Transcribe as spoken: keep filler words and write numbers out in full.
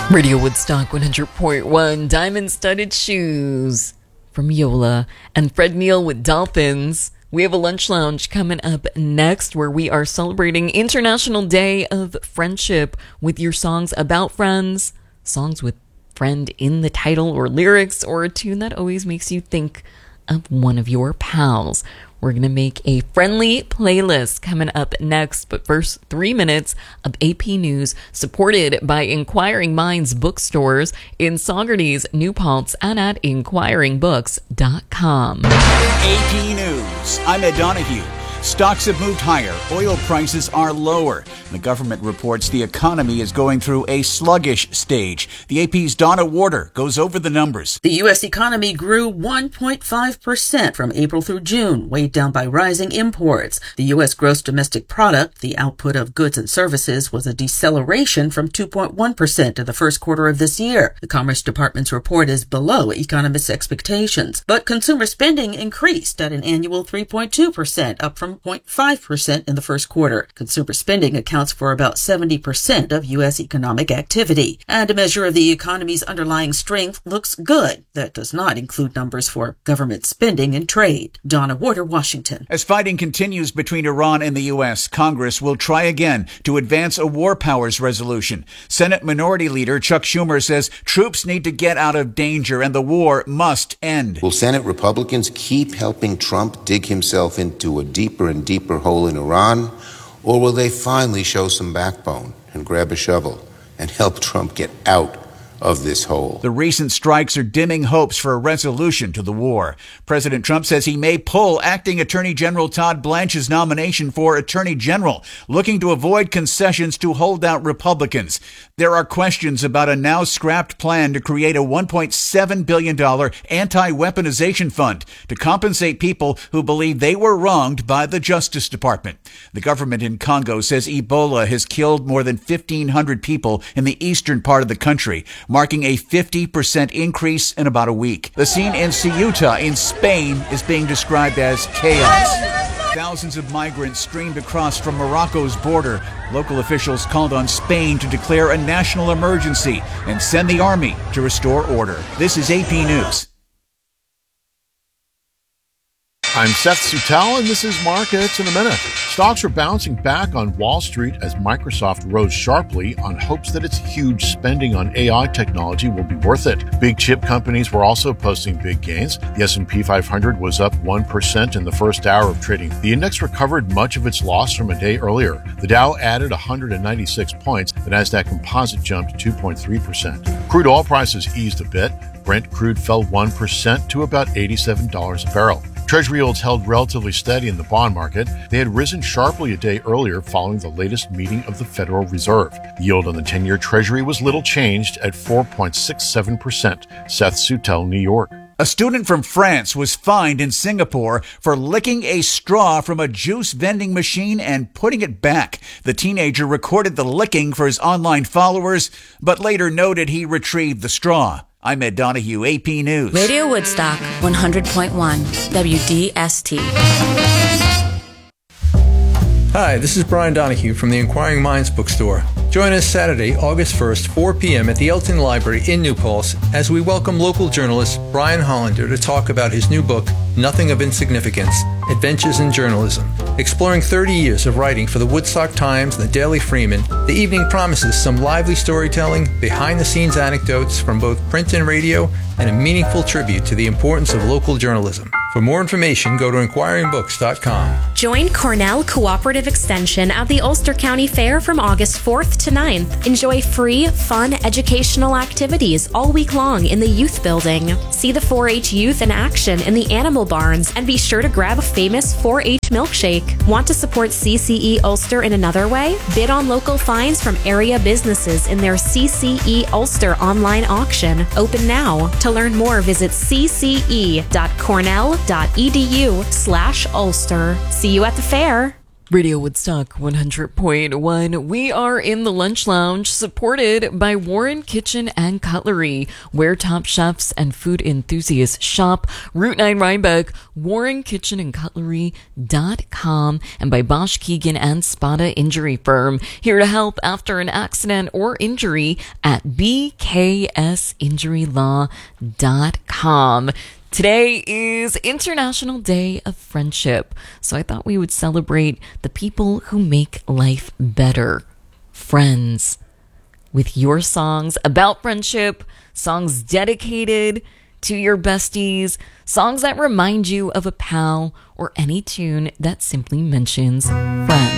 Radio Woodstock one hundred point one, diamond-studded shoes from Yola, and Fred Neil with Dolphins. We have a lunch lounge coming up next where we are celebrating International Day of Friendship with your songs about friends, songs with friend in the title or lyrics, or a tune that always makes you think of one of your pals. We're going to make a friendly playlist coming up next, but first three minutes of A P News, supported by Inquiring Minds bookstores in Saugerties, New Paltz, and at inquiring books dot com. A P News, I'm Ed Donahue. Stocks have moved higher. Oil prices are lower. The government reports the economy is going through a sluggish stage. The A P's Donna Warder goes over the numbers. The U S economy grew one point five percent from April through June, weighed down by rising imports. The U S gross domestic product, the output of goods and services, was a deceleration from two point one percent in the first quarter of this year. The Commerce Department's report is below economists' expectations, but consumer spending increased at an annual three point two percent, up from zero point five percent in the first quarter. Consumer spending accounts for about seventy percent of U S economic activity, and a measure of the economy's underlying strength looks good. That does not include numbers for government spending and trade. Donna Warder, Washington. As fighting continues between Iran and the U S, Congress will try again to advance a war powers resolution. Senate Minority Leader Chuck Schumer says troops need to get out of danger and the war must end. Will Senate Republicans keep helping Trump dig himself into a deeper and deeper hole in Iran, or will they finally show some backbone and grab a shovel and help Trump get out of this hole? The recent strikes are dimming hopes for a resolution to the war. President Trump says he may pull Acting Attorney General Todd Blanche's nomination for Attorney General, looking to avoid concessions to holdout Republicans. There are questions about a now scrapped plan to create a one point seven billion dollars anti-weaponization fund to compensate people who believe they were wronged by the Justice Department. The government in Congo says Ebola has killed more than fifteen hundred people in the eastern part of the country, marking a fifty percent increase in about a week. The scene in Ceuta in Spain is being described as chaos. Thousands of migrants streamed across from Morocco's border. Local officials called on Spain to declare a national emergency and send the army to restore order. This is A P News. I'm Seth Sutell, and this is Markets in a Minute. Stocks are bouncing back on Wall Street as Microsoft rose sharply on hopes that its huge spending on A I technology will be worth it. Big chip companies were also posting big gains. The S and P five hundred was up one percent in the first hour of trading. The index recovered much of its loss from a day earlier. The Dow added one hundred ninety-six points. The Nasdaq Composite jumped two point three percent. Crude oil prices eased a bit. Brent crude fell one percent to about eighty-seven dollars a barrel. Treasury yields held relatively steady in the bond market. They had risen sharply a day earlier following the latest meeting of the Federal Reserve. The yield on the ten-year Treasury was little changed at four point six seven percent. Seth Sutell, New York. A student from France was fined in Singapore for licking a straw from a juice vending machine and putting it back. The teenager recorded the licking for his online followers, but later noted he retrieved the straw. I'm Ed Donahue, A P News. Radio Woodstock, one hundred point one, W D S T. Hi, this is Brian Donahue from the Inquiring Minds bookstore. Join us Saturday, August first, four p.m. at the Elton Library in New Paltz as we welcome local journalist Brian Hollander to talk about his new book, Nothing of Insignificance, Adventures in Journalism. Exploring thirty years of writing for the Woodstock Times and the Daily Freeman, the evening promises some lively storytelling, behind-the-scenes anecdotes from both print and radio, and a meaningful tribute to the importance of local journalism. For more information, go to inquiring books dot com. Join Cornell Cooperative Extension at the Ulster County Fair from August fourth to ninth. Enjoy free, fun, educational activities all week long in the Youth Building. See the four H youth in action in the Animal Barns, and be sure to grab a famous four H milkshake. Want to support C C E Ulster in another way? Bid on local finds from area businesses in their C C E Ulster online auction. Open now. To learn more, visit c c e dot cornell dot e d u slash ulster. See you at the fair. Radio Woodstock one hundred point one. We are in the Lunch Lounge, supported by Warren Kitchen and Cutlery, where top chefs and food enthusiasts shop. Route nine Rhinebeck, warren kitchen and cutlery dot com, and by Bosch Keegan and Spada Injury Firm, here to help after an accident or injury at b k s injury law dot com. Today is International Day of Friendship, so I thought we would celebrate the people who make life better. Friends. With your songs about friendship, songs dedicated to your besties, songs that remind you of a pal, or any tune that simply mentions friends.